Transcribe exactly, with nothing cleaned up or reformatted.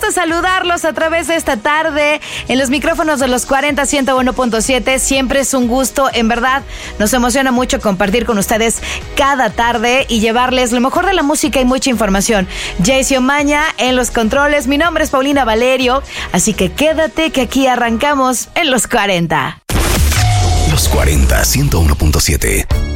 gusto saludarlos a través de esta tarde en los micrófonos de los cuarenta ciento uno punto siete. Siempre es un gusto, en verdad, nos emociona mucho compartir con ustedes cada tarde y llevarles lo mejor de la música y mucha información. Jaycee Omaña en los controles, mi nombre es Paulina Valerio, así que quédate que aquí arrancamos en los cuarenta. Los cuarenta, ciento uno punto siete.